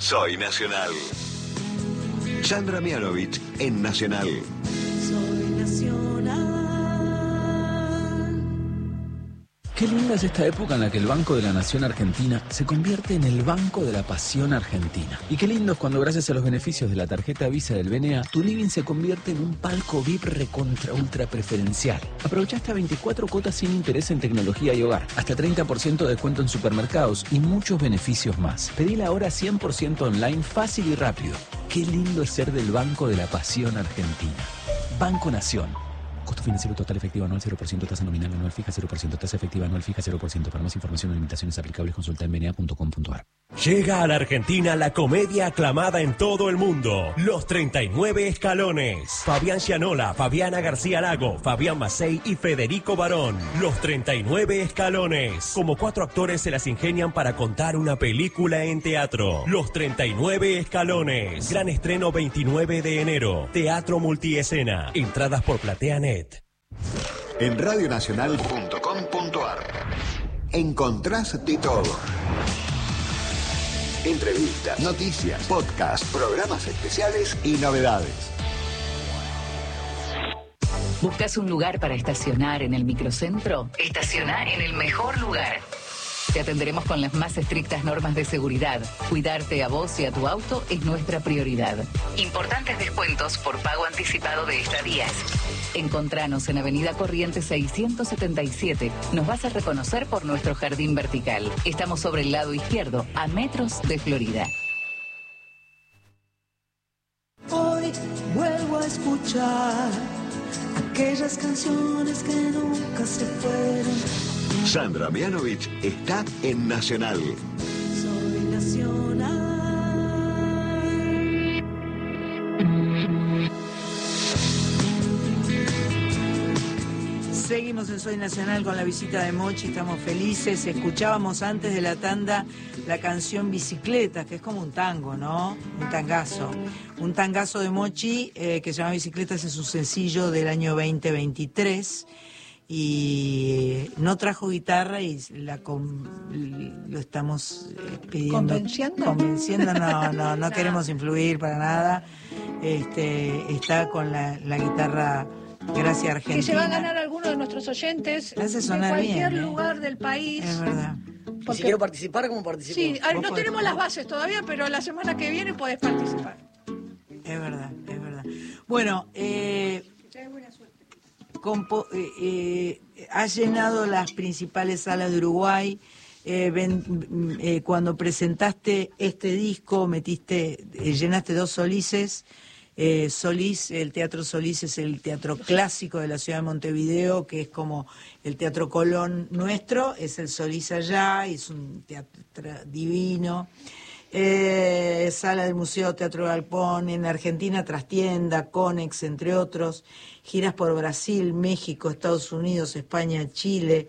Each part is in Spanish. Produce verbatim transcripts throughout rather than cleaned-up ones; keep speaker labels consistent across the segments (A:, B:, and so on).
A: Soy Nacional. Sandra Mianovich en Nacional.
B: Soy Nacional.
C: Qué linda es esta época en la que el Banco de la Nación Argentina se convierte en el Banco de la Pasión Argentina. Y qué lindo es cuando, gracias a los beneficios de la tarjeta Visa del B N A, tu living se convierte en un palco V I P recontra ultra preferencial. Aprovecha hasta veinticuatro cuotas sin interés en tecnología y hogar, hasta treinta por ciento de descuento en supermercados y muchos beneficios más. Pedila ahora cien por ciento online, fácil y rápido. Qué lindo es ser del Banco de la Pasión Argentina. Banco Nación. Costo financiero total efectivo anual cero por ciento, tasa nominal anual fija cero por ciento, tasa efectiva anual fija cero por ciento. Para más información o limitaciones aplicables, consulta en b n a punto com punto a r.
D: Llega a la Argentina la comedia aclamada en todo el mundo, Los treinta y nueve Escalones. Fabián Gianola, Fabiana García Lago, Fabián Macei y Federico Barón. Los treinta y nueve Escalones. Como cuatro actores se las ingenian para contar una película en teatro. Los treinta y nueve Escalones. Gran estreno veintinueve de enero. Teatro multiescena. Entradas por PlateaNet.
A: En radionacional punto com punto a r encontrás de todo. Entrevistas, noticias, podcasts, programas especiales y novedades.
E: ¿Buscas un lugar para estacionar en el microcentro? Estaciona en el mejor lugar. Te atenderemos con las más estrictas normas de seguridad. Cuidarte a vos y a tu auto es nuestra prioridad. Importantes descuentos por pago anticipado de estadías. Encontranos en Avenida Corrientes seiscientos setenta y siete. Nos vas a reconocer por nuestro jardín vertical. Estamos sobre el lado izquierdo, a metros de Florida.
B: Hoy vuelvo a escuchar aquellas canciones que nunca se fueron.
A: Sandra Mianovich está en Nacional.
B: Soy Nacional. Seguimos en Soy Nacional con la visita de Mochi, estamos felices. Escuchábamos antes de la tanda la canción Bicicletas, que es como un tango, ¿no? Un tangazo. Un tangazo de Mochi eh, que se llama Bicicletas, es un sencillo del año veinte veintitrés. Y no trajo guitarra y la con, lo estamos pidiendo.
F: ¿Convenciendo?
B: Convenciendo, no, no, no queremos influir para nada. Este, está con la, la guitarra Gracia Argentina.
F: Que se va a ganar alguno de nuestros oyentes
B: hace
F: de
B: sonar
F: cualquier
B: bien, ¿eh?
F: lugar del país.
B: Es verdad.
G: Porque... Si quiero participar, ¿cómo participo?
F: Sí, ah, no
B: podés...
F: tenemos las bases todavía, pero la semana que viene podés participar.
B: Es verdad, es verdad. Bueno, eh... Compo, eh, eh, has llenado las principales salas de Uruguay. Eh, ven, eh, cuando presentaste este disco, metiste, eh, llenaste dos Solises. Eh, Solís, el Teatro Solís es el teatro clásico de la ciudad de Montevideo, que es como el Teatro Colón nuestro, es el Solís allá, y es un teatro divino. Eh, sala del Museo Teatro Galpón, en Argentina Trastienda, Conex, entre otros, giras por Brasil, México, Estados Unidos, España, Chile.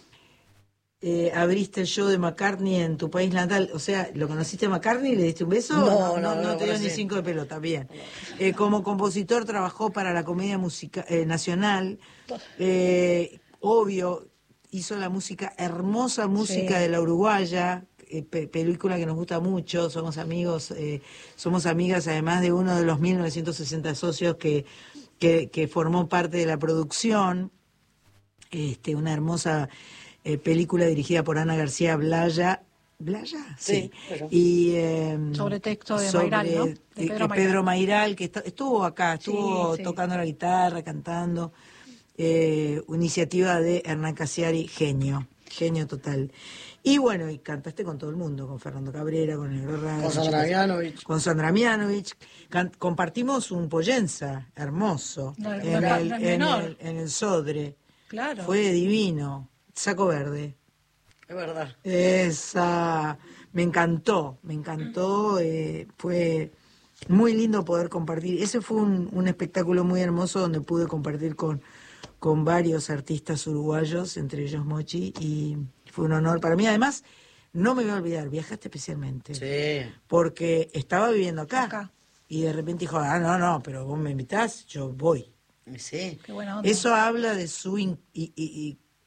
B: Eh, abriste el show de McCartney en tu país natal, o sea, ¿lo conociste a McCartney y le diste un beso?
G: No, no,
B: no,
G: no,
B: no, no te dio
G: no
B: ni cinco de pelota, bien. Eh, como compositor trabajó para la Comedia musica, eh, Nacional, eh, obvio, hizo la música, hermosa música
F: Sí.
B: de la uruguaya, eh, pe película que nos gusta mucho, somos amigos, eh, somos amigas además de uno de los mil novecientos sesenta socios que, que, que formó parte de la producción, este, una hermosa... Eh, película dirigida por Ana García Blaya, ¿Blaya? Sí.
G: Sí,
B: y eh,
F: Sobre texto de
B: sobre,
F: Mayral, ¿no? De
B: eh,
F: Pedro
B: Pedro,
F: Mayral.
B: Mayral, que está, estuvo acá, estuvo
F: Sí, sí.
B: tocando la guitarra, cantando. Eh, iniciativa de Hernán Casiari, genio, genio total. Y bueno, y cantaste con todo el mundo, con Fernando Cabrera, con el Negro
G: Con Sandra Mianovich.
B: Con Sandra Mianovich. Can compartimos un Pollenza hermoso
F: No,
B: en,
F: no,
B: el,
F: no es
B: en,
F: menor.
B: el, en el Sodre.
F: Claro.
B: Fue divino. Saco verde.
G: Es verdad.
B: Esa, me encantó, me encantó, eh, fue muy lindo poder compartir. Ese fue un, un espectáculo muy hermoso donde pude compartir con, con varios artistas uruguayos, entre ellos Mochi, y fue un honor para mí. Además, no me voy a olvidar, viajaste especialmente,
G: Sí.
B: porque estaba viviendo acá,
F: Acá.
B: y de repente dijo, ah, no, no, pero vos me invitás, yo voy.
G: Sí.
F: Qué buena onda.
B: Eso habla de su in- y, y, y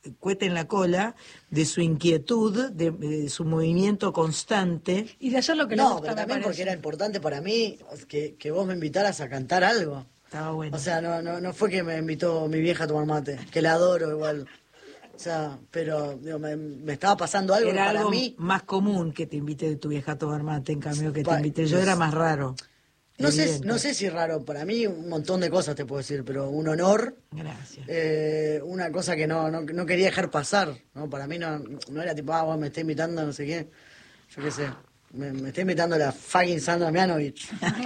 B: cuete en la cola de su inquietud, de, de su movimiento constante.
F: Y de hacer lo que le
G: No,
F: gusta,
G: pero
F: me
G: también porque
F: parece.
G: era importante para mí que, que vos me invitaras a cantar algo.
B: Estaba bueno.
G: O sea, no, no, no fue que me invitó mi vieja a tomar mate, que la adoro igual. O sea, pero digo, me, me estaba pasando algo que
B: Era
G: para
B: algo
G: mí...
B: más común que te invite tu vieja a tomar mate, en cambio que te
G: Pa-
B: invite yo
G: es-
B: era más raro.
G: No sé,
B: Evidente.
G: no sé si es raro, para mí un montón de cosas te puedo decir, pero un honor,
B: Gracias.
G: eh, una cosa que no, no, no quería dejar pasar, ¿no? Para mí no, no era tipo, ah, vos me está invitando, no sé qué, yo qué sé, me, me está invitando la fucking Sandra Mianovich.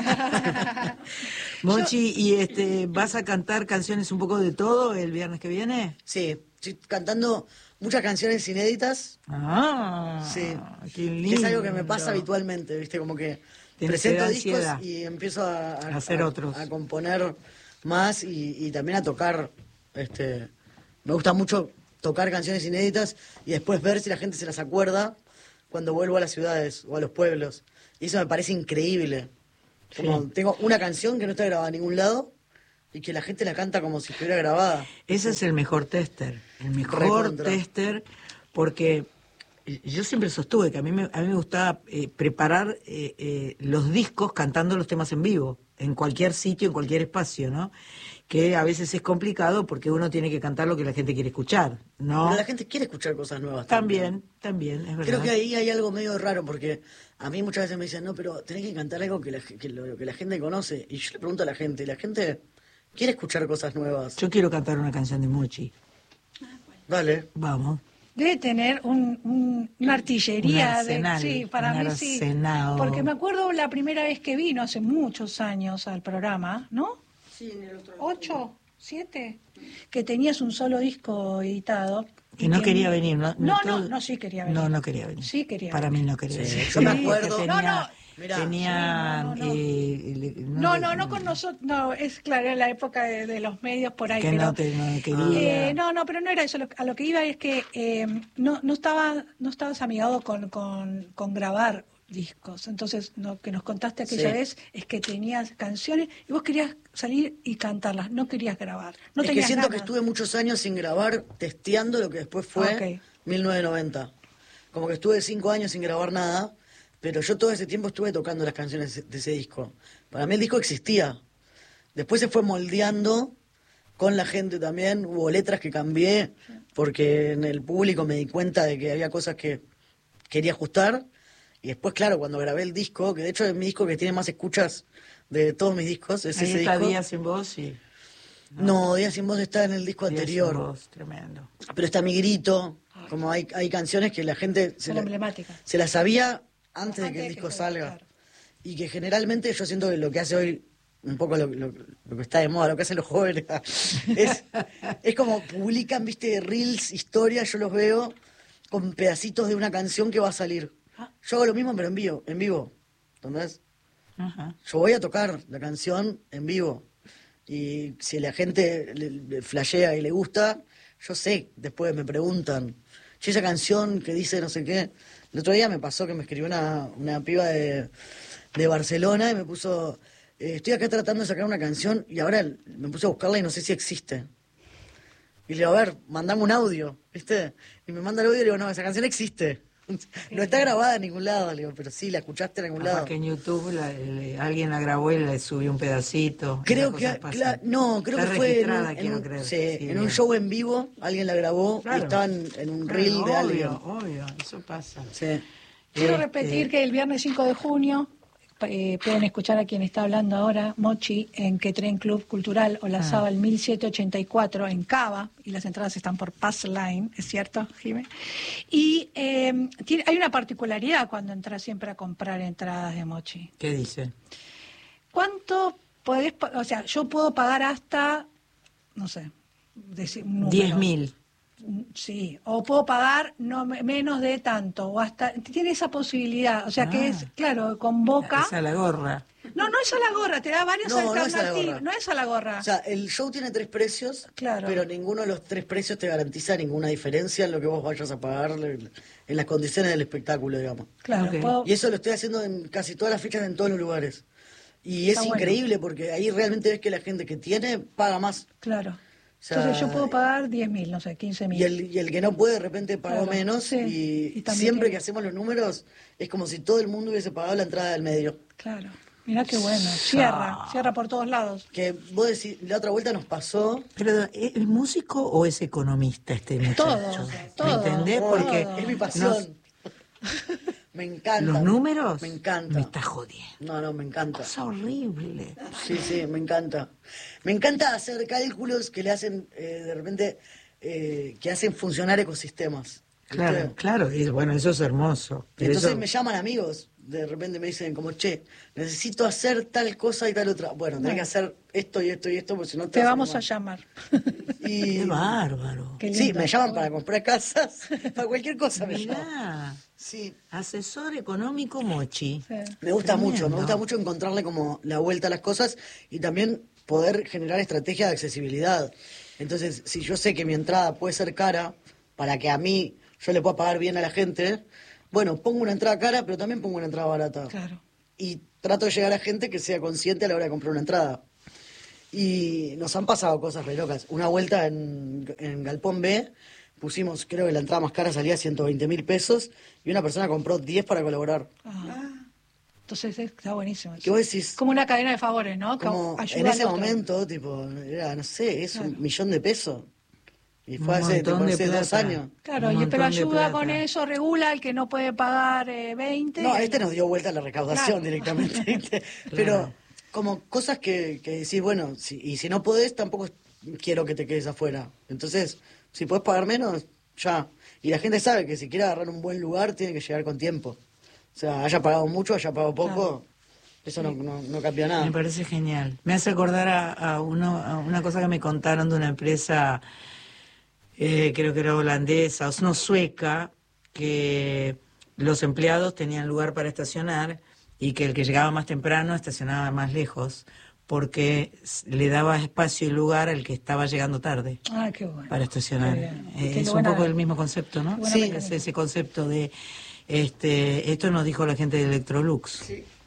B: Mochi, ¿y este vas a cantar canciones un poco de todo el viernes que viene?
G: Sí, estoy cantando muchas canciones inéditas,
B: Ah,
G: sí,
B: qué lindo.
G: que es algo que me pasa habitualmente, ¿viste? Como que
B: Te-
G: presento
B: te da
G: discos
B: ansiedad.
G: y empiezo a, a-
B: A hacer
G: a-
B: otros.
G: a componer más y, y también a tocar. Este, me gusta mucho tocar canciones inéditas y después ver si la gente se las acuerda cuando vuelvo a las ciudades o a los pueblos. Y eso me parece increíble. Como
B: Sí.
G: tengo una canción que no está grabada en ningún lado y que la gente la canta como si estuviera grabada.
B: Ese es el mejor tester, el mejor
G: Recontra.
B: tester, porque yo siempre sostuve que a mí me, a mí me gustaba eh, preparar eh, eh, los discos cantando los temas en vivo, en cualquier sitio, en cualquier espacio, ¿no? Que a veces es complicado porque uno tiene que cantar lo que la gente quiere escuchar, ¿no?
G: Pero la gente quiere escuchar cosas nuevas.
B: También, también, es verdad.
G: Creo que ahí hay algo medio raro, porque a mí muchas veces me dicen, no, pero tenés que cantar algo que la, que lo, que la gente conoce. Y yo le pregunto a la gente, y la gente quiere escuchar cosas nuevas.
B: Yo quiero cantar una canción de Mochi.
G: Dale.
B: Vamos.
F: Debe tener un, un- una artillería.
B: Un arsenal,
F: de, sí, para
B: un
F: mí sí.
B: arsenal.
F: Porque me acuerdo la primera vez que vino, hace muchos años, al programa, ¿no?
G: Sí, en el otro.
F: ¿Ocho? ¿Siete? Que tenías un solo disco editado.
B: Y no
F: que-
B: quería venir, ¿no?
F: No,
B: todo-
F: no, no, sí quería venir.
B: No, no quería venir.
F: Sí quería
B: Para
F: venir.
B: mí no quería
G: Sí,
B: venir.
G: yo me
B: Sí,
G: acuerdo.
B: que
F: No,
B: Tenía,
F: no.
G: Mirá.
B: tenía,
F: Sí, no, no, no.
B: eh, le-
F: No, no, no con nosotros, no, es claro, en la época de, de los medios por ahí.
B: Que
F: pero,
B: no te no quería.
F: eh, no, no, pero no era eso. Lo- a lo que iba es que eh, no, no estaba, no estabas amigado con, con, con grabar discos. Entonces, lo que nos contaste aquella
G: Sí.
F: vez es que tenías canciones y vos querías salir y cantarlas, no querías grabar. No
G: es que
F: tenías
G: siento que
F: ganas.
G: estuve muchos años sin grabar, testeando lo que después fue
F: Ok.
G: mil novecientos noventa. Como que estuve cinco años sin grabar nada, pero yo todo ese tiempo estuve tocando las canciones de ese disco. Para mí el disco existía. Después se fue moldeando con la gente también. Hubo letras que cambié porque en el público me di cuenta de que había cosas que quería ajustar. Y después, claro, cuando grabé el disco, que de hecho es mi disco que tiene más escuchas de todos mis discos, es
B: Ahí
G: ese
B: está
G: disco.
B: Días sin voz y
G: No, Días sin Voz está en el disco
B: Días
G: anterior.
B: sin voz, tremendo.
G: Pero está Mi Grito, como hay, hay canciones que la gente se,
F: Son
G: la-
F: emblemáticas.
G: se las sabía antes de
F: Antes
G: que el
F: de que
G: disco
F: salga,
G: salga.
F: claro.
G: Y que generalmente yo siento que lo que hace hoy, un poco lo, lo- lo que está de moda, lo que hacen los jóvenes, es, es como publican, viste, reels, historias, yo los veo con pedacitos de una canción que va a salir.
F: Ah.
G: Yo hago lo mismo, pero en vivo, en vivo. ¿Entendés?
B: Ajá.
G: Yo voy a tocar la canción en vivo. Y si la gente le, le flashea y le gusta, yo sé, después me preguntan, che, esa canción que dice no sé qué. El otro día me pasó que me escribió una, una piba de, de Barcelona y me puso, eh, estoy acá tratando de sacar una canción y ahora me puse a buscarla y no sé si existe. Y le digo, a ver, mandame un audio, ¿viste? Y me manda el audio y le digo, no, esa canción existe. No está grabada en ningún lado, le digo, pero sí, la escuchaste en algún
B: Capaz
G: lado.
B: que en YouTube la- le- alguien la grabó y le subió un pedacito.
G: Creo
B: Esas
G: que,
B: cosas pasan.
G: cla- no, creo
B: Está
G: que fue en
B: registrada,
G: un, en
B: quiero
G: un-
B: creer.
G: sí,
B: Sí,
G: en
B: bien.
G: un show en vivo, alguien la grabó
B: Claro.
G: y estaban en un
B: Claro,
G: reel de
B: obvio,
G: alguien.
B: obvio, eso pasa.
G: Sí.
F: Quiero
B: Este,
F: repetir que el viernes cinco de junio eh, pueden escuchar a quien está hablando ahora, Mochi, en Que Tren Club Cultural o la
B: Ah.
F: Sábal mil setecientos ochenta y cuatro en Cava, y las entradas están por Pass Line, ¿es cierto, Jimé? Y eh, tiene, hay una particularidad cuando entras siempre a comprar entradas de Mochi.
B: ¿Qué dice?
F: ¿Cuánto podés, pa- o sea, yo puedo pagar hasta, no sé, decir un número.
B: Diez mil.
F: Sí, o puedo pagar no me- menos de tanto, o hasta, tiene esa posibilidad, o sea que
B: Ah.
F: es, claro, convoca.
B: Esa la gorra.
F: No, no es a la gorra, te da varias
G: No, no es a la
F: alternativas,
G: gorra.
F: no es a la gorra.
G: O sea, el show tiene tres precios,
F: Claro.
G: pero ninguno de los tres precios te garantiza ninguna diferencia en lo que vos vayas a pagar, en en las condiciones del espectáculo, digamos.
F: claro,
B: Ok.
F: puedo-
G: Y eso lo estoy haciendo en casi todas las fechas en todos los lugares. Y es
F: Está bueno.
G: increíble porque ahí realmente ves que la gente que tiene paga más.
F: claro.
G: sea,
F: Entonces yo puedo pagar diez mil, no sé, quince mil.
G: Y el, y el que no puede de repente pagó
F: Claro,
G: menos
F: sí.
G: y,
F: Y también
G: siempre
F: tiene-
G: que hacemos los números es como si todo el mundo hubiese pagado la entrada del medio.
F: Claro. Mirá qué bueno. Cierra, cierra por todos lados.
G: Que vos decís, la otra vuelta nos pasó...
B: Pero, ¿es músico o es economista este muchacho?
F: Todo, todo,
B: ¿Me entendés?
F: todo.
B: Porque
G: Es mi pasión. Me encanta.
B: ¿Los números?
G: Me encanta.
B: Me está jodiendo.
G: No, no, me encanta.
B: Es horrible.
G: Sí, sí, me encanta. Me encanta hacer cálculos que le hacen, eh, de repente, eh, que hacen funcionar ecosistemas. ¿viste?
B: Claro, claro. Y bueno, eso es hermoso. Pero
G: Entonces
B: eso-
G: me llaman amigos, de repente me dicen como, che, necesito hacer tal cosa y tal otra. Bueno, tenés que hacer esto y esto y esto, porque si no te
F: Te
G: vas
F: vamos a
G: animar.
F: llamar.
G: Y...
B: Qué bárbaro.
F: Qué
G: Sí,
F: lindo.
G: me llaman para comprar casas, para cualquier cosa me llaman.
B: Mirá,
G: Sí.
B: asesor económico Mochi.
F: Sí.
G: Me gusta
B: Tremendo.
G: mucho, me gusta mucho encontrarle como la vuelta a las cosas y también poder generar estrategias de accesibilidad. Entonces, si yo sé que mi entrada puede ser cara para que a mí yo le pueda pagar bien a la gente, bueno, pongo una entrada cara, pero también pongo una entrada barata.
F: Claro.
G: Y trato de llegar a gente que sea consciente a la hora de comprar una entrada. Y nos han pasado cosas re locas. Una vuelta en, en Galpón B, pusimos, creo que la entrada más cara salía ciento veinte mil pesos y una persona compró diez para colaborar.
F: Ah. Entonces está buenísimo.
G: ¿Qué vos decís?
F: Como una cadena de favores, ¿no?
G: Como
F: Ayuda
G: en
F: al
G: ese
F: otro.
G: momento, tipo, era, no sé, es
F: Claro.
G: un millón de pesos. Y
B: Un
G: fue hace, tipo,
B: montón de
G: hace dos
B: plata.
G: años.
F: Claro,
B: Un
F: y, pero
B: montón de
F: ayuda
B: plata.
F: con eso, regula el que no puede pagar eh, veinte.
G: No,
F: y-
G: este nos dio vuelta la recaudación
F: Claro.
G: directamente. ¿viste? Pero como cosas que, que decís, bueno, si, y si no podés, tampoco quiero que te quedes afuera. Entonces, si podés pagar menos, ya. Y la gente sabe que si quiere agarrar un buen lugar, tiene que llegar con tiempo. O sea, haya pagado mucho, haya pagado poco,
F: Claro.
G: eso no, no, no cambia nada.
B: Me parece genial. Me hace acordar a, a uno, a una cosa que me contaron de una empresa, eh, creo que era holandesa, o no sueca, que los empleados tenían lugar para estacionar y que el que llegaba más temprano estacionaba más lejos, porque s- le daba espacio y lugar al que estaba llegando tarde
F: Ah, qué bueno.
B: para estacionar.
F: Qué bien.
B: Eh,
F: Qué
B: es un
F: buena-
B: poco el mismo concepto, ¿no?
F: qué buena
B: Sí,
F: mecánica.
B: es ese concepto de, este, esto nos dijo la gente de Electrolux.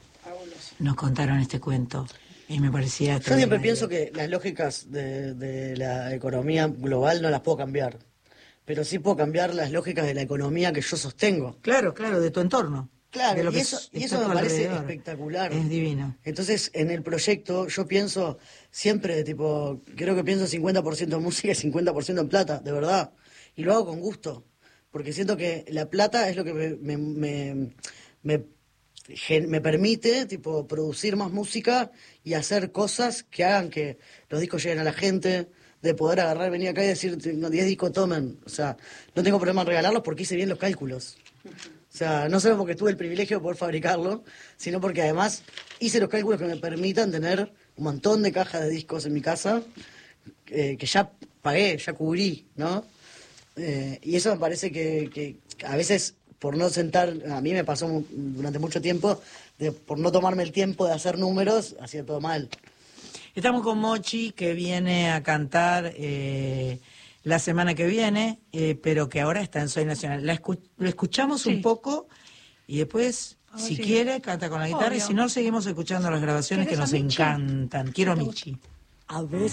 B: Nos contaron este cuento y me parecía...
G: Yo siempre
B: extraordinario.
G: pienso que las lógicas de, de la economía global no las puedo cambiar, pero sí puedo cambiar las lógicas de la economía que yo sostengo.
B: Claro, claro, de tu entorno.
G: Claro,
B: de lo
G: y
B: que
G: eso,
B: es-
G: y
B: está
G: eso
B: a
G: me
B: tu
G: parece
B: alrededor.
G: espectacular.
B: Es divino.
G: Entonces, en el proyecto yo pienso siempre, tipo, creo que pienso cincuenta por ciento en música y cincuenta por ciento en plata, de verdad. Y lo hago con gusto, porque siento que la plata es lo que me, me, me, me, gen- me permite, tipo, producir más música y hacer cosas que hagan que los discos lleguen a la gente, de poder agarrar, venir acá y decir, tengo diez discos, tomen. O sea, no tengo problema en regalarlos porque hice bien los cálculos. O sea, no solo porque tuve el privilegio de poder fabricarlo, sino porque además hice los cálculos que me permitan tener un montón de cajas de discos en mi casa, eh, que ya pagué, ya cubrí, ¿no? Eh, y eso me parece que, que a veces, por no sentar, a mí me pasó mu- durante mucho tiempo, de, por no tomarme el tiempo de hacer números, hacía todo mal.
B: Estamos con Mochi, que viene a cantar eh, la semana que viene, eh, pero que ahora está en Soy Nacional. La escu- lo escuchamos
F: Sí.
B: un poco y después,
F: A ver
B: si
F: si-
B: quiere, canta con la guitarra. Y
F: Obvio.
B: si no, seguimos escuchando las grabaciones que
F: ¿Querés a
B: nos
F: Michi?
B: encantan. Quiero
F: ¿Te
B: a
F: gusta?
B: Michi.
G: A veces